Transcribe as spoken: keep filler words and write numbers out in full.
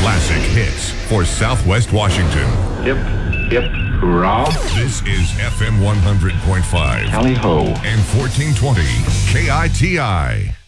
classic hits for Southwest Washington. Hip, hip, hurrah. This is F M one hundred point five. Tally ho. And fourteen twenty K I T I.